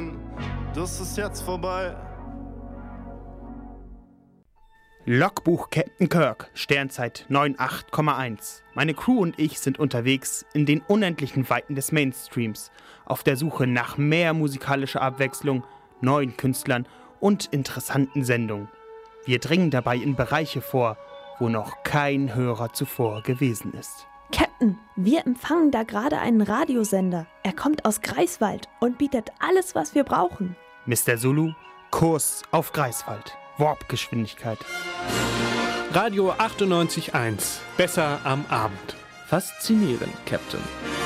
gehen, das ist jetzt vorbei. Logbuch Captain Kirk, Sternzeit 98,1. Meine Crew und ich sind unterwegs in den unendlichen Weiten des Mainstreams, auf der Suche nach mehr musikalischer Abwechslung, neuen Künstlern und interessanten Sendungen. Wir dringen dabei in Bereiche vor, wo noch kein Hörer zuvor gewesen ist. Captain, wir empfangen da gerade einen Radiosender. Er kommt aus Greifswald und bietet alles, was wir brauchen. Mr. Zulu, Kurs auf Greifswald. Warpgeschwindigkeit. Radio 98.1. Besser am Abend. Faszinierend, Captain.